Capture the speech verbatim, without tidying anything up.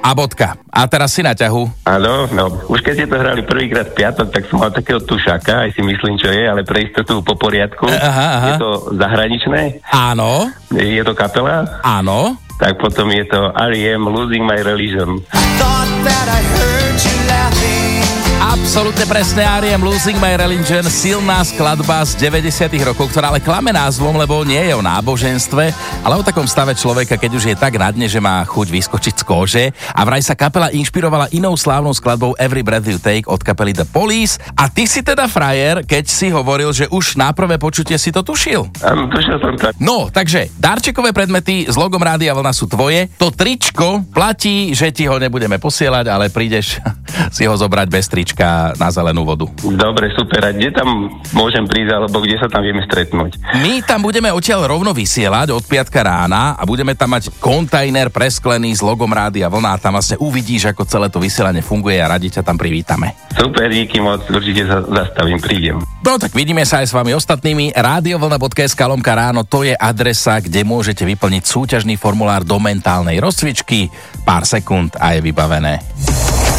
A bodka. A teraz si na ťahu. Áno, no. Už keď ste to hrali prvýkrát v piatok, tak som mal takého tušaka, aj si myslím, čo je, ale pre istotu po poriadku. Aha, aha. Je to zahraničné? Áno. Je to kapela? Áno. Tak potom je to R E M Losing My Religion. Absolútne presne, R E M Losing My Religion, silná skladba z deväťdesiatych rokov, ktorá ale klame názvom, lebo nie je o náboženstve, ale o takom stave človeka, keď už je tak na dne, že má chuť vyskočiť z kože. A vraj sa kapela inšpirovala inou slávnou skladbou Every Breath You Take od kapely The Police. A ty si teda frajer, keď si hovoril, že už na prvé počutie si to tušil. Áno, tušil som to. No, takže darčekové predmety s logom Rádia Vlna sú tvoje. To tričko platí, že ti ho nebudeme posielať, ale prídeš si ho zobrať bez trička na zelenú vodu. Dobre, super. A kde tam môžem prísť, alebo kde sa tam vieme stretnúť? My tam budeme odtiaľ rovno vysielať od piatka rána a budeme tam mať kontajner presklený s logom Rádia Vlna a tam vlastne uvidíš, ako celé to vysielanie funguje a radi ťa tam privítame. Super, díky moc, určite sa zastavím, prídem. No tak vidíme sa aj s vami ostatnými. radiovlna bodka es ká lomka ráno, to je adresa, kde môžete vyplniť súťažný formulár do mentálnej rozcvičky. Pár sekúnd a je vybavené.